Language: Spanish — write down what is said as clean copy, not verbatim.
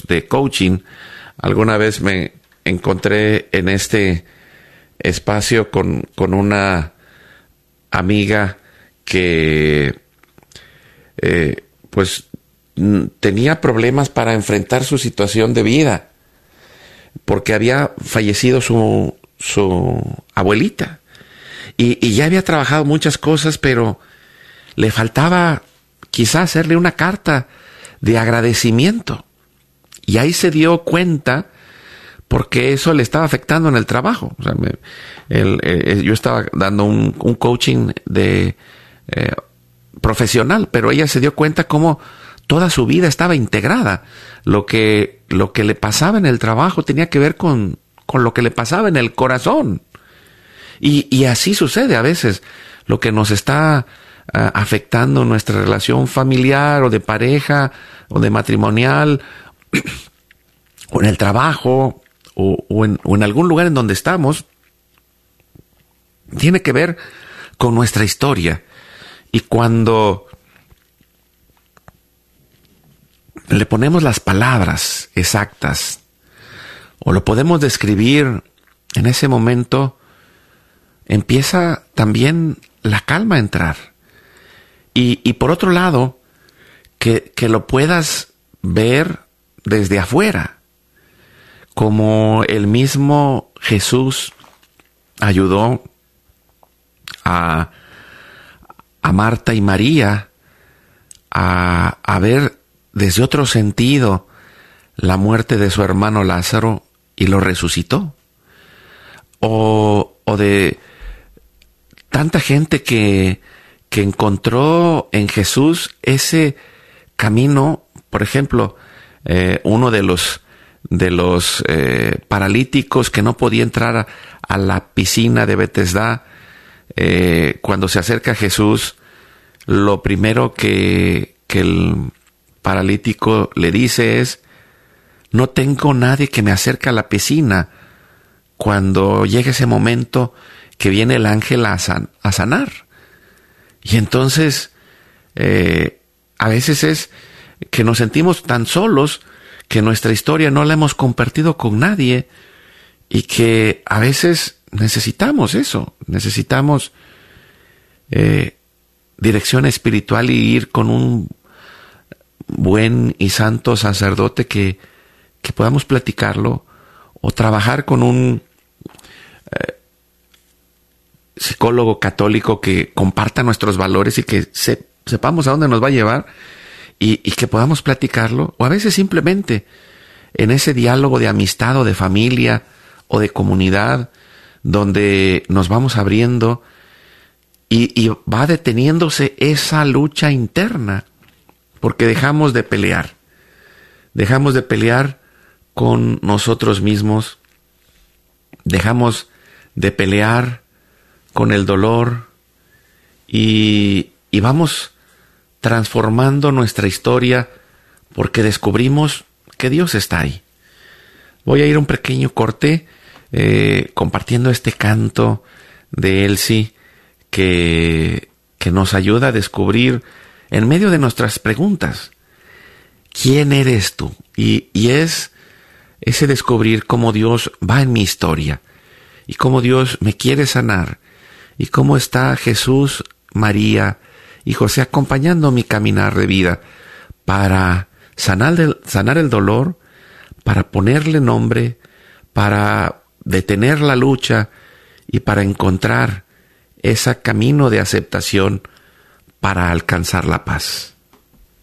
de coaching, alguna vez me encontré en este espacio con una amiga que pues tenía problemas para enfrentar su situación de vida, porque había fallecido su abuelita y ya había trabajado muchas cosas, pero le faltaba quizá hacerle una carta de agradecimiento, y ahí se dio cuenta porque eso le estaba afectando en el trabajo. O sea, yo estaba dando un coaching de profesional, pero ella se dio cuenta cómo toda su vida estaba integrada. Lo que le pasaba en el trabajo tenía que ver con lo que le pasaba en el corazón. Y así sucede a veces. Lo que nos está afectando nuestra relación familiar o de pareja o de matrimonial o en el trabajo o en algún lugar en donde estamos, tiene que ver con nuestra historia. Y cuando le ponemos las palabras exactas o lo podemos describir en ese momento, empieza también la calma a entrar. Y por otro lado, que lo puedas ver desde afuera, como el mismo Jesús ayudó a Marta y María a ver desde otro sentido la muerte de su hermano Lázaro y lo resucitó. O de tanta gente que encontró en Jesús ese camino. Por ejemplo, uno de los paralíticos que no podía entrar a la piscina de Betesda, cuando se acerca a Jesús, lo primero que el paralítico le dice es: no tengo nadie que me acerque a la piscina cuando llegue ese momento que viene el ángel a sanar. Y entonces a veces es que nos sentimos tan solos que nuestra historia no la hemos compartido con nadie, y que a veces necesitamos eso, necesitamos dirección espiritual y ir con un buen y santo sacerdote que podamos platicarlo, o trabajar con un psicólogo católico que comparta nuestros valores y que sepamos a dónde nos va a llevar, y que podamos platicarlo, o a veces simplemente en ese diálogo de amistad o de familia o de comunidad, donde nos vamos abriendo y va deteniéndose esa lucha interna, porque dejamos de pelear con nosotros mismos, dejamos de pelear con el dolor, y vamos transformando nuestra historia porque descubrimos que Dios está ahí. Voy a ir a un pequeño corte compartiendo este canto de Elsie que nos ayuda a descubrir en medio de nuestras preguntas ¿quién eres tú? Y es ese descubrir cómo Dios va en mi historia y cómo Dios me quiere sanar, y cómo está Jesús, María y José acompañando mi caminar de vida para sanar el dolor, para ponerle nombre, para detener la lucha y para encontrar ese camino de aceptación para alcanzar la paz.